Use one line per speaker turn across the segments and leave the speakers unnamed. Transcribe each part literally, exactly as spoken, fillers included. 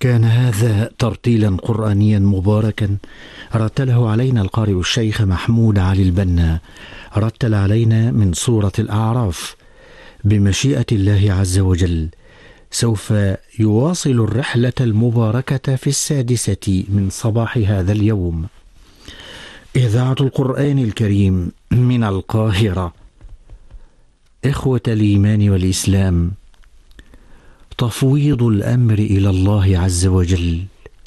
كان هذا ترتيلا قرآنيا مباركا رتله علينا القارئ الشيخ محمود علي البنا، رتل علينا من سورة الأعراف. بمشيئة الله عز وجل سوف يواصل الرحلة المباركة في السادسة من صباح هذا اليوم. إذاعة القرآن الكريم من القاهرة. إخوة الإيمان والإسلام، تفويض الأمر إلى الله عز وجل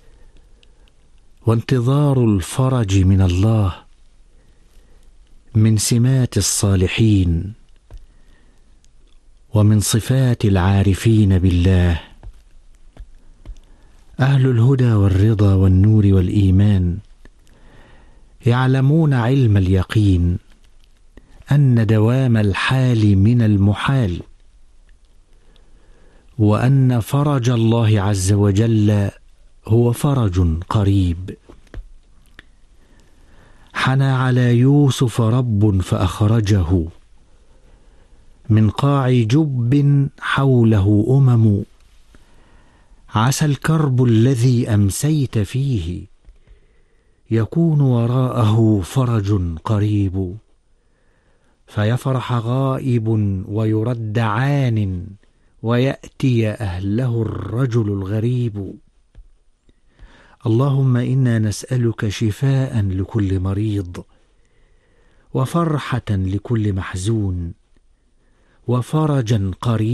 وانتظار الفرج من الله من سمات الصالحين ومن صفات العارفين بالله. أهل الهدى والرضا والنور والإيمان يعلمون علم اليقين أن دوام الحال من المحال، وأن فرج الله عز وجل هو فرج قريب. حنى على يوسف رب فأخرجه من قاع جب حوله أمم، عسى الكرب الذي أمسيت فيه يكون وراءه فرج قريب، فيفرح غائب ويرد عان ويأتي أهله الرجل الغريب. اللهم إنا نسألك شفاء لكل مريض، وفرحة لكل محزون، وفرجا قريبا